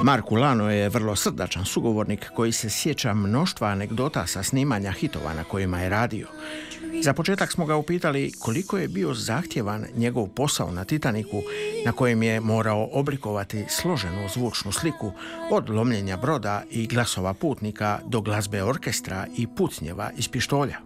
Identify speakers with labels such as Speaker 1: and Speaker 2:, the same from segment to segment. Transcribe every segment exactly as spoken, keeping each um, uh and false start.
Speaker 1: Marku Lano je vrlo srdačan sugovornik koji se sjeća mnoštva anegdota sa snimanja hitova na kojima je radio. Za početak smo ga upitali koliko je bio zahtjevan njegov posao na Titaniku, na kojem je morao oblikovati složenu zvučnu sliku od lomljenja broda i glasova putnika do glazbe orkestra i pucnjeva iz pištolja.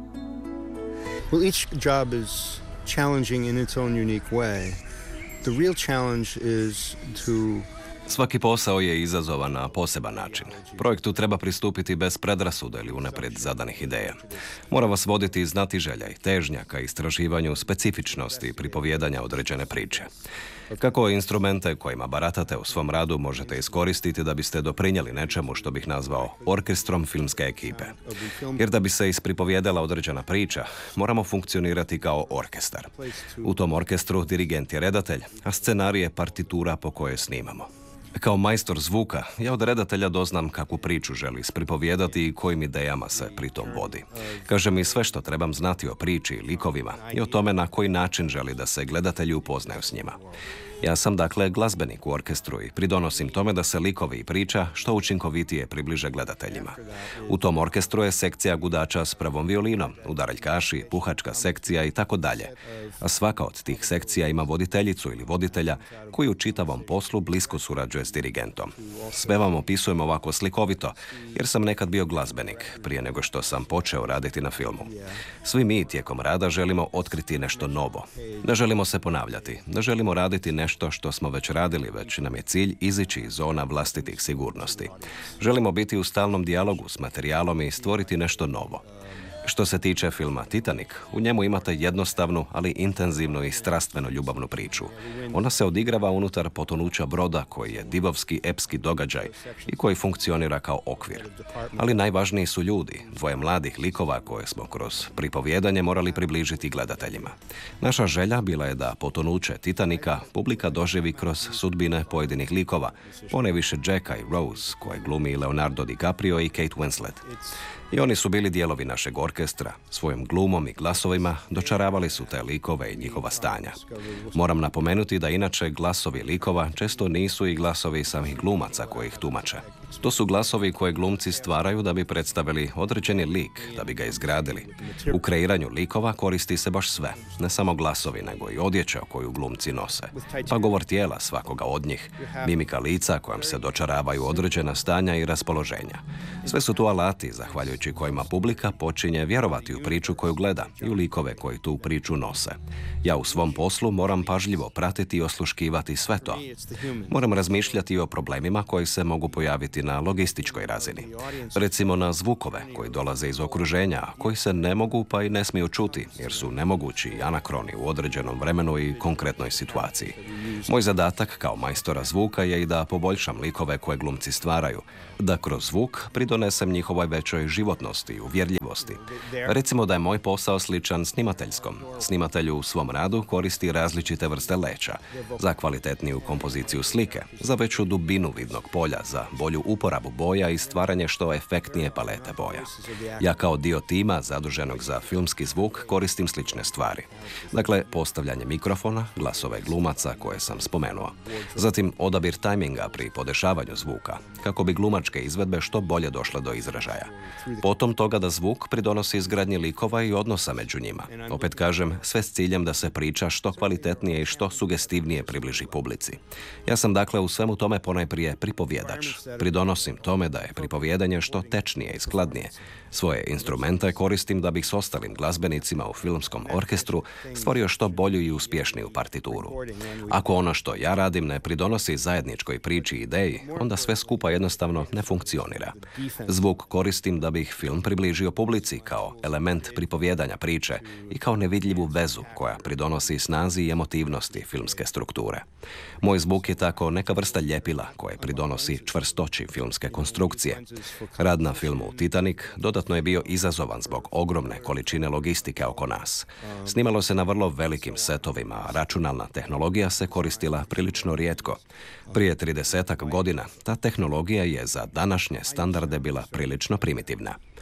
Speaker 2: Well, each job is challenging in its own unique way. The real challenge is to
Speaker 3: Svaki posao je izazovan na poseban način. Projektu treba pristupiti bez predrasuda ili unaprijed zadanih ideja. Mora vas voditi znatiželja i težnja ka istraživanju specifičnosti pripovijedanja određene priče. Kako instrumente kojima baratate u svom radu možete iskoristiti da biste doprinijeli nečemu što bih nazvao orkestrom filmske ekipe. Jer da bi se ispripovijedala određena priča, moramo funkcionirati kao orkestar. U tom orkestru dirigent je redatelj, a scenarij je partitura po kojoj snimamo. Kao majstor zvuka, ja od redatelja doznam kakvu priču želi ispripovijedati i kojim idejama se pritom vodi. Kaže mi sve što trebam znati o priči i likovima i o tome na koji način želi da se gledatelji upoznaju s njima. Ja sam dakle glazbenik u orkestru i pridonosim tome da se likovi i priča što učinkovitije približe gledateljima. U tom orkestru je sekcija gudača s prvom violinom, udaraljkaši, puhačka sekcija i tako dalje. A svaka od tih sekcija ima voditeljicu ili voditelja koji u čitavom poslu blisko surađuje s dirigentom. Sve vam opisujem ovako slikovito jer sam nekad bio glazbenik prije nego što sam počeo raditi na filmu. Svi mi tijekom rada želimo otkriti nešto novo. Ne želimo se ponavljati, ne želimo raditi nešto što što smo već radili, već nam je cilj izići iz zona vlastitih sigurnosti. Želimo biti u stalnom dijalogu s materijalom i stvoriti nešto novo. Što se tiče filma Titanic, u njemu imate jednostavnu, ali intenzivnu i strastveno ljubavnu priču. Ona se odigrava unutar potonuća broda koji je divovski epski događaj i koji funkcionira kao okvir. Ali najvažniji su ljudi, dvoje mladih likova koje smo kroz pripovijedanje morali približiti gledateljima. Naša želja bila je da potonuće Titanika publika doživi kroz sudbine pojedinih likova, ponajviše Jacka i Rose, koje glumi Leonardo DiCaprio i Kate Winslet. I oni su bili dijelovi našeg orkestra, svojim glumom i glasovima dočaravali su te likove i njihova stanja. Moram napomenuti da inače glasovi likova često nisu i glasovi samih glumaca koji ih tumače. To su glasovi koje glumci stvaraju da bi predstavili određeni lik, da bi ga izgradili. U kreiranju likova koristi se baš sve, ne samo glasovi, nego i odjeća koju glumci nose. Pa govor tijela svakoga od njih, mimika lica kojom se dočaravaju određena stanja i raspoloženja. Sve su to alati, zahvaljujući kojima publika počinje vjerovati u priču koju gleda i u likove koji tu priču nose. Ja u svom poslu moram pažljivo pratiti i osluškivati sve to. Moram razmišljati o problemima koji se mogu pojaviti na logističkoj razini. Recimo na zvukove koji dolaze iz okruženja, a koji se ne mogu pa i ne smiju čuti, jer su nemogući i anakroni u određenom vremenu i konkretnoj situaciji. Moj zadatak kao majstora zvuka je i da poboljšam likove koje glumci stvaraju, da kroz zvuk pridonesem njihovoj većoj životnosti i uvjerljivosti. Recimo da je moj posao sličan snimateljskom. Snimatelj u svom radu koristi različite vrste leća, za kvalitetniju kompoziciju slike, za veću dubinu vidnog polja, za bolju uporabu boja i stvaranje što efektnije palete boja. Ja kao dio tima zaduženog za filmski zvuk koristim slične stvari. Dakle, postavljanje mikrofona, glasove glumaca koje sam spomenuo. Zatim odabir tajminga pri podešavanju zvuka, kako bi glumačke izvedbe što bolje došle do izražaja. Potom toga da zvuk pridonosi izgradnji likova i odnosa među njima. Opet kažem, sve s ciljem da se priča što kvalitetnije i što sugestivnije približi publici. Ja sam dakle u svemu tome ponajprije pripovjedač. Pridonosim tome da je pripovjedanje što tečnije i skladnije. Svoje instrumente koristim da bih s ostalim glazbenicima u filmskom orkestru stvorio što bolju i uspješniju partituru. Ako ono što ja radim ne pridonosi zajedničkoj priči i ideji, onda sve skupa jednostavno ne funkcionira. Zvuk koristim da bih film približio publici kao element pripovjedanja priče i kao nevidljivu vezu koja pridonosi snazi i emotivnosti filmske strukture. Moj zvuk je tako neka vrsta ljepila koje pridonosi čvrstoći filmske konstrukcije. Rad na filmu Titanic dodatno je bio izazovan zbog ogromne količine logistike oko nas. Snimalo se na vrlo velikim setovima, a računalna tehnologija se koristila prilično rijetko. Prije tridesetak godina ta tehnologija je za današnje standarde bila prilično primitivna.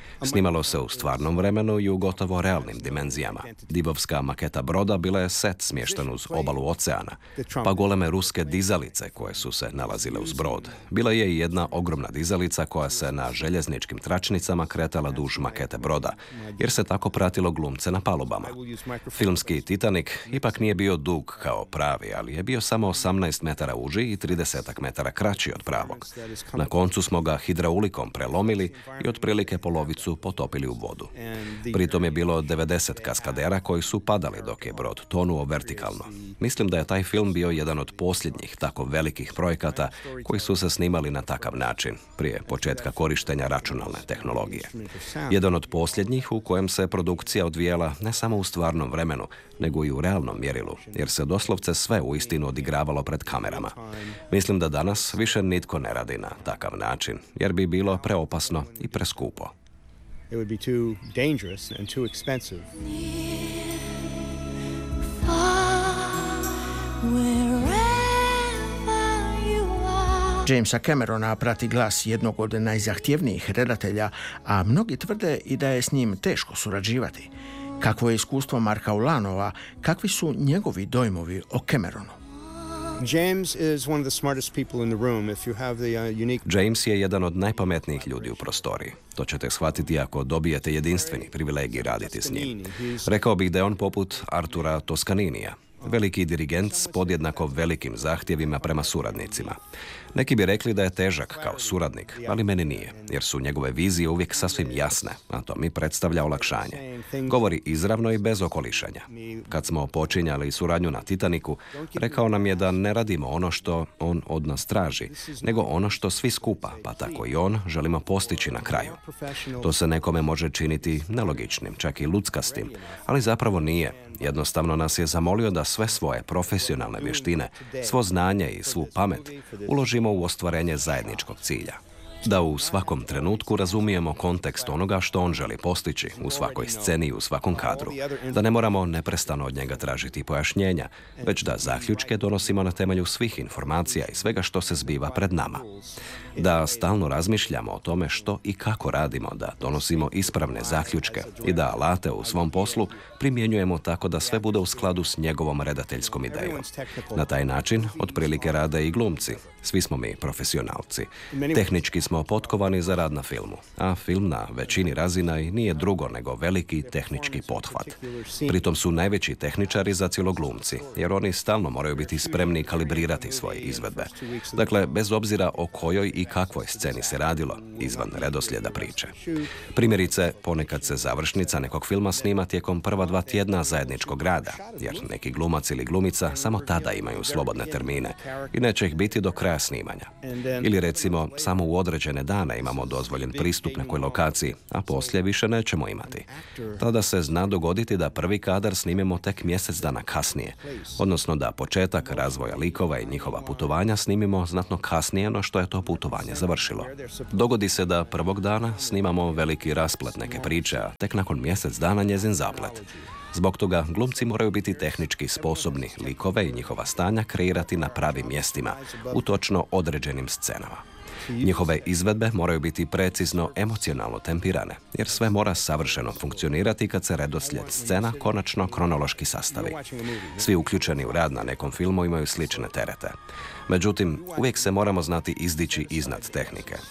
Speaker 3: Snimalo se u stvarnom vremenu i u gotovo realnim dimenzijama. Divovska maketa broda bila je set smješten uz obalu oceana, pa goleme ruske dizalice koje su se nalazile uz brod. Bila je i jedna ogromna dizalica koja se na željezničkim tračnicama kretala duž makete broda, jer se tako pratilo glumce na palubama. Filmski Titanic ipak nije bio dug kao pravi, ali je bio samo osamnaest metara uži i trideset metara kraći od pravog. Na koncu smo ga hidraulikom prelomili i otprilike polovicu potopili u vodu. Pritom je bilo devedeset kaskadera koji su padali dok je brod tonuo vertikalno. Mislim da je taj film bio jedan od posljednjih tako velikih projekata koji su se snimali na takav način, prije početka korištenja računalne tehnologije. Jedan od posljednjih u kojem se produkcija odvijala ne samo u stvarnom vremenu, nego i u realnom mjerilu, jer se doslovce sve uistinu odigravalo pred kamerama. Mislim da danas više nitko ne radi na takav način, jer bi bilo preopasno i preskupo.
Speaker 2: It would be too dangerous and too expensive.
Speaker 1: Jamesa Camerona prati glas jednog od najzahtjevnijih redatelja, a mnogi tvrde i da je s njim teško surađivati. Kakvo je iskustvo Marka Ulanova, kakvi su njegovi dojmovi o Cameronu?
Speaker 2: James is one of the smartest people in the room. If you have the uh, unique...
Speaker 3: James je jedan od najpametnijih ljudi u prostoriji. To ćete shvatiti ako dobijete jedinstveni privilegij raditi s njim. Rekao bih da je on poput Artura Toskaninija. Veliki dirigent s podjednako velikim zahtjevima prema suradnicima. Neki bi rekli da je težak kao suradnik, ali meni nije, jer su njegove vizije uvijek sasvim jasne, a to mi predstavlja olakšanje. Govori izravno i bez okolišanja. Kad smo počinjali suradnju na Titaniku, rekao nam je da ne radimo ono što on od nas traži, nego ono što svi skupa, pa tako i on, želimo postići na kraju. To se nekome može činiti nelogičnim, čak i luckastim, ali zapravo nije. Jednostavno nas je zamolio da sve svoje profesionalne vještine, svo znanje i svu pamet uložimo u ostvarenje zajedničkog cilja. Da u svakom trenutku razumijemo kontekst onoga što on želi postići u svakoj sceni i u svakom kadru. Da ne moramo neprestano od njega tražiti pojašnjenja, već da zaključke donosimo na temelju svih informacija i svega što se zbiva pred nama. Da stalno razmišljamo o tome što i kako radimo, da donosimo ispravne zaključke i da alate u svom poslu primjenjujemo tako da sve bude u skladu s njegovom redateljskom idejom. Na taj način otprilike rade i glumci. Svi smo mi profesionalci. Tehnički smo potkovani za rad na filmu, a film na većini razina i nije drugo nego veliki tehnički pothvat. Pritom su najveći tehničari zacijelo glumci, jer oni stalno moraju biti spremni kalibrirati svoje izvedbe. Dakle, bez obzira o kojoj i kakvoj sceni se radilo, izvan redoslijeda priče. Primjerice, ponekad se završnica nekog filma snima tijekom prva dva tjedna zajedničkog rada, jer neki glumac ili glumica samo tada imaju slobodne termine i neće ih biti do kraja snimanja. Ili recimo, samo u određene dane imamo dozvoljen pristup nekoj lokaciji, a poslije više nećemo imati. Tada se zna dogoditi da prvi kadar snimimo tek mjesec dana kasnije, odnosno da početak razvoja likova i njihova putovanja snimimo znatno kasnije no što je to putovanje završilo. Dogodi se da prvog dana snimamo veliki rasplet neke priče, a tek nakon mjesec dana njezin zaplet. Zbog toga glumci moraju biti tehnički sposobni likove i njihova stanja kreirati na pravim mjestima, u točno određenim scenama. Njihove izvedbe moraju biti precizno emocionalno tempirane, jer sve mora savršeno funkcionirati kad se redoslijed scena konačno kronološki sastavi. Svi uključeni u rad na nekom filmu imaju slične terete. Međutim, uvijek se moramo znati izdići iznad tehnike.